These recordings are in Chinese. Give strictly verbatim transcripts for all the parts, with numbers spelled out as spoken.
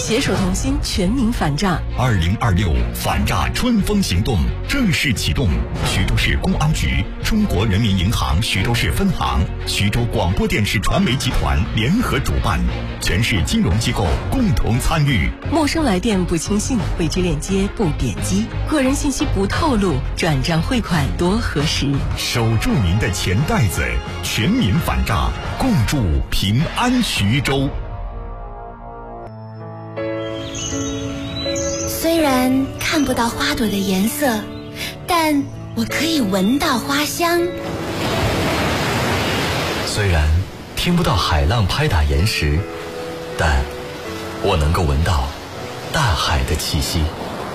携手同心，全民反诈。 二零二六反诈春风行动正式启动。徐州市公安局、中国人民银行徐州市分行、徐州广播电视传媒集团联合主办，全市金融机构共同参与。 陌生来电不轻信，未知链接不点击，个人信息不透露，转账汇款多核实。 守住您的钱袋子，全民反诈，共筑平安徐州。 虽然看不到花朵的颜色，但我可以闻到花香。 虽然听不到海浪拍打岩石，但我能够闻到大海的气息。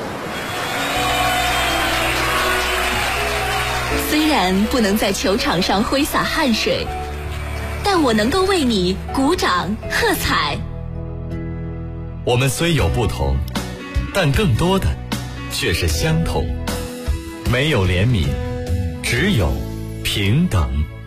虽然不能在球场上挥洒汗水，但我能够为你鼓掌喝彩。 我们虽有不同，但更多的却是相同。没有怜悯，只有平等。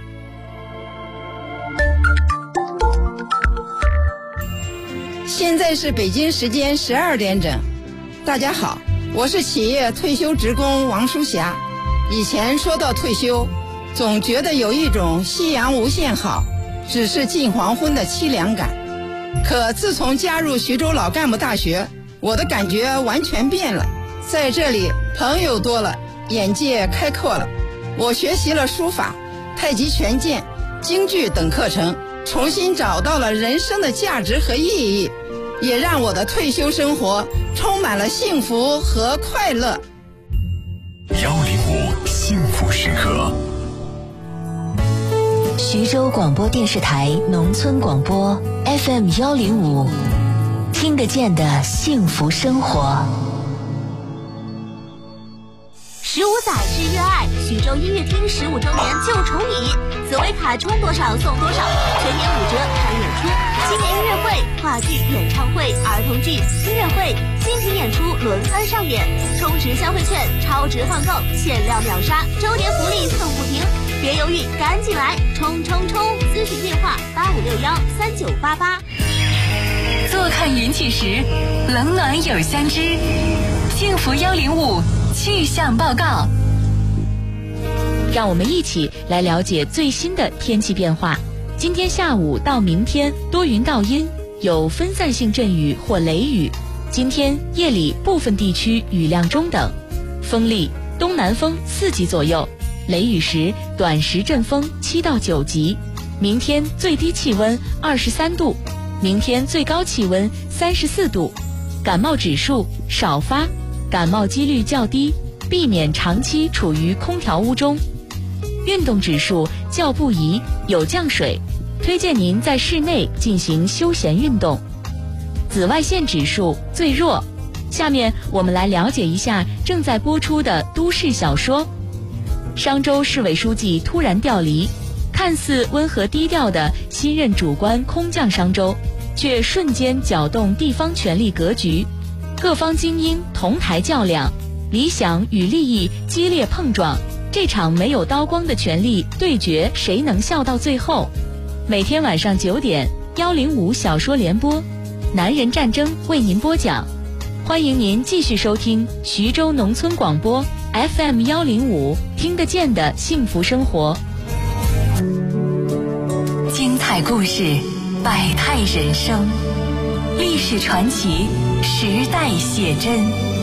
现在是北京时间十二点整。大家好，我是企业退休职工王淑霞。以前说到退休，总觉得有一种夕阳无限好，只是近黄昏的凄凉感。可自从加入徐州老干部大学，我的感觉完全变了。在这里朋友多了，眼界开阔了。我学习了书法、太极拳剑、京剧等课程，重新找到了人生的价值和意义，也让我的退休生活充满了幸福和快乐。 幺零五幸福时刻。 徐州广播电视台农村广播 F M 幺零五，听得见的幸福生活。 十五载之热爱，徐州音乐厅十五周年就宠你，紫薇卡充多少送多少，全年五折看演出，青年音乐会、话剧、演唱会、儿童剧、音乐会、精品演出轮番上演，充值消费券超值换购，限量秒杀，周年福利送不停，别犹豫，赶紧来冲冲冲！咨询电话八五六幺三九八八。 坐看云起时，冷暖有相知。幸福幺零五气象报告， 让我们一起来了解最新的天气变化。今天下午到明天多云到阴，有分散性阵雨或雷雨。今天夜里部分地区雨量中等，风力东南风四级左右，雷雨时短时阵风七到九级。明天最低气温二十三度，明天最高气温三十四度。感冒指数少发，感冒几率较低，避免长期处于空调屋中。运动指数较不宜，有降水，推荐您在室内进行休闲运动。紫外线指数最弱。下面我们来了解一下正在播出的都市小说。商州市委书记突然调离，看似温和低调的新任主官空降商州，却瞬间搅动地方权力格局。各方精英同台较量，理想与利益激烈碰撞，这场没有刀光的权力对决，谁能笑到最后？每天晚上九点，幺零五小说联播，男人战争为您播讲。欢迎您继续收听徐州农村广播 F M 幺零五，听得见的幸福生活。 精彩故事，百态人生，历史传奇，时代写真。